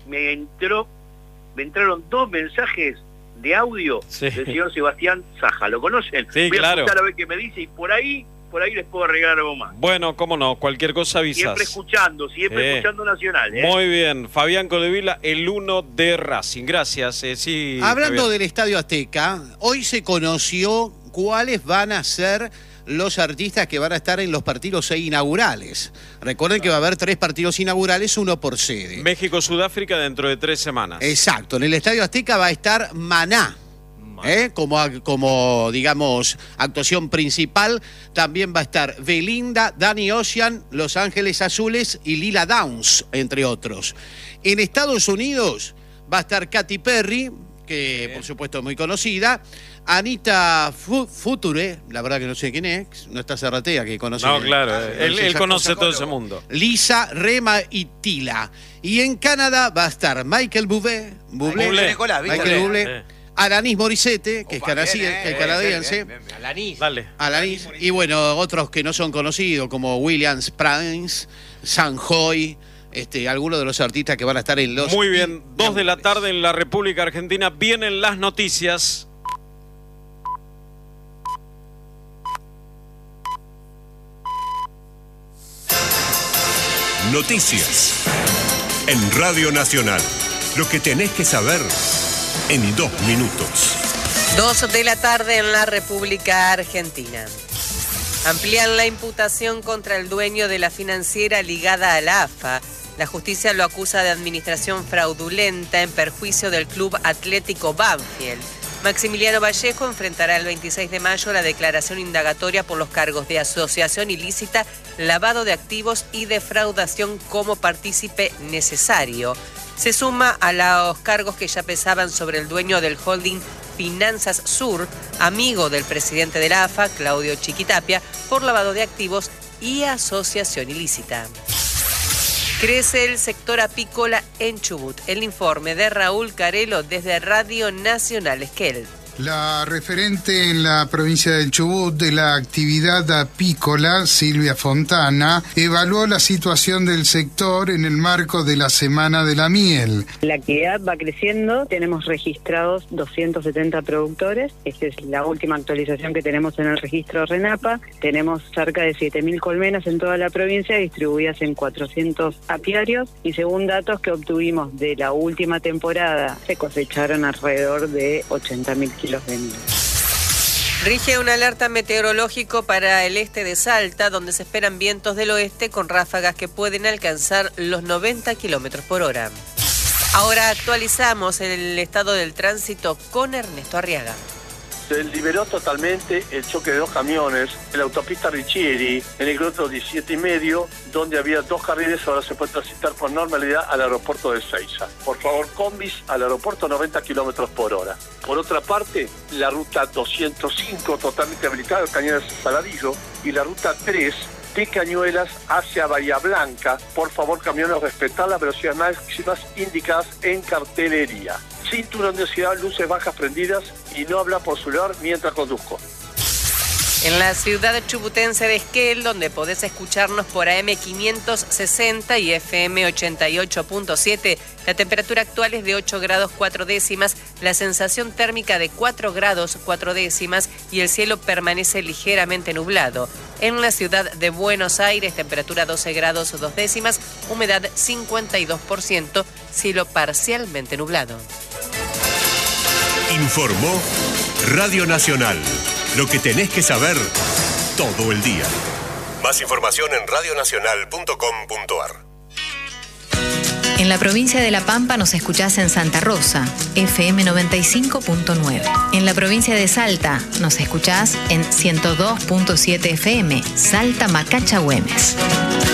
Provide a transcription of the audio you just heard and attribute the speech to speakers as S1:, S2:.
S1: me entraron 2 mensajes de audio del señor Sebastián Saja. ¿Lo conocen?
S2: Sí,
S1: voy
S2: claro.
S1: a escuchar a ver qué me dice y por ahí les puedo arreglar algo más.
S2: Bueno, cómo no, cualquier cosa avisas.
S1: Siempre escuchando Nacional.
S2: Muy bien, Fabián Codevila, el 1 de Racing. Gracias. Sí,
S3: hablando
S2: Fabián
S3: del Estadio Azteca, hoy se conoció cuáles van a ser los artistas que van a estar en los partidos inaugurales. Recuerden que va a haber 3 partidos inaugurales, 1 por sede.
S2: México-Sudáfrica dentro de 3 semanas.
S3: Exacto, en el Estadio Azteca va a estar Maná. Como digamos actuación principal. También va a estar Belinda, Danny Ocean, Los Ángeles Azules y Lila Downs, entre otros. En Estados Unidos va a estar Katy Perry, que por supuesto es muy conocida, Anita Future, la verdad que no sé quién es, no está Serratea que conoce.
S2: No, claro, él conoce todo ese mundo.
S3: Lisa, Rema y Tila. Y en Canadá va a estar Michael Bublé. Alanis Morissette, que es canadiense. Alanis. Y bueno, otros que no son conocidos, como Williams Prince, Sanjoy, algunos de los artistas que van a estar en los...
S2: Muy bien, 2 de la tarde en la República Argentina. Vienen las noticias.
S4: Noticias. En Radio Nacional. Lo que tenés que saber en 2 minutos.
S5: 2 de la tarde en la República Argentina. Amplían la imputación contra el dueño de la financiera ligada a la AFA. La justicia lo acusa de administración fraudulenta en perjuicio del Club Atlético Banfield. Maximiliano Vallejo enfrentará el 26 de mayo la declaración indagatoria por los cargos de asociación ilícita, lavado de activos y defraudación como partícipe necesario. Se suma a los cargos que ya pesaban sobre el dueño del holding Finanzas Sur, amigo del presidente de la AFA, Claudio Chiquitapia, por lavado de activos y asociación ilícita. Crece el sector apícola en Chubut. El informe de Raúl Carelo desde Radio Nacional Esquel.
S6: La referente en la provincia del Chubut de la actividad apícola, Silvia Fontana, evaluó la situación del sector en el marco de la Semana de la Miel.
S7: La actividad va creciendo, tenemos registrados 270 productores, esta es la última actualización que tenemos en el registro RENAPA, tenemos cerca de 7.000 colmenas en toda la provincia distribuidas en 400 apiarios y según datos que obtuvimos de la última temporada, se cosecharon alrededor de 80.000 kilos de miel.
S5: Rige un alerta meteorológico para el este de Salta, donde se esperan vientos del oeste con ráfagas que pueden alcanzar los 90 kilómetros por hora. Ahora actualizamos el estado del tránsito con Ernesto Arriaga.
S8: Se liberó totalmente el choque de 2 camiones en la autopista Richieri, en el kilómetro 17,5, donde había 2 carriles, ahora se puede transitar con normalidad al aeropuerto de Ezeiza. Por favor, combis al aeropuerto 90 kilómetros por hora. Por otra parte, la ruta 205 totalmente habilitada, Cañuelas Saladillo, y la ruta 3 de Cañuelas hacia Bahía Blanca. Por favor, camiones, respetar las velocidades máximas indicadas en cartelería. Cinturón de velocidad, luces bajas prendidas y no habla por celular mientras conduzco.
S5: En la ciudad chubutense de Esquel, donde podés escucharnos por AM 560 y FM 88.7, la temperatura actual es de 8 grados 4 décimas, la sensación térmica de 4 grados 4 décimas y el cielo permanece ligeramente nublado. En la ciudad de Buenos Aires, temperatura 12 grados 2 décimas, humedad 52%, cielo parcialmente nublado.
S4: Informó Radio Nacional. Lo que tenés que saber todo el día. Más información en radionacional.com.ar.
S9: En la provincia de La Pampa nos escuchás en Santa Rosa, FM 95.9. En la provincia de Salta nos escuchás en 102.7 FM, Salta Macacha Güemes.